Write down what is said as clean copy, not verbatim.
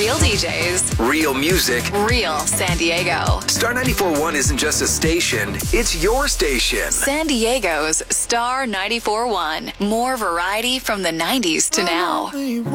Real DJs. Real music. Real San Diego. Star 94.1 isn't just a station, it's your station. San Diego's Star 94.1. More variety from the 90s to now.